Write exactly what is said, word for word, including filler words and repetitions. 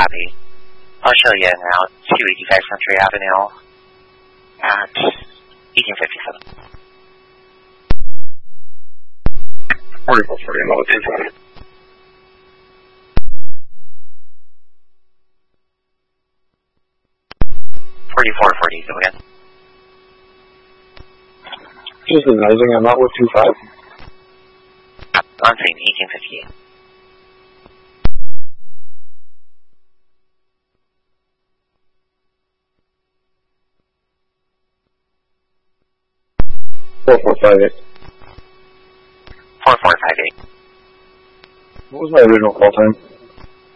Copy. I'll show you now. two eighty-five Century Avenue at eighteen fifty-seven. forty-four forty, no, two twenty. forty-four forty, go again. Just advising, I'm not with two five. On scene, eighteen fifty-eight. four four five eight. four four five eight. What was my original call time?